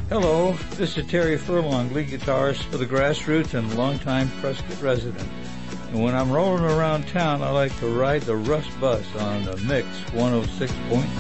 Hello, this is Terry Furlong, lead guitarist for the Grassroots and longtime Prescott resident. And when I'm rolling around town, I like to ride the Rust Bus on the Mix 106.9.